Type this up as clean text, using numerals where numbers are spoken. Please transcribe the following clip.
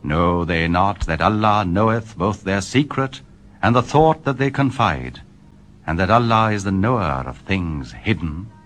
Know they not that Allah knoweth both their secret and the thought that they confide, and that Allah is the knower of things hidden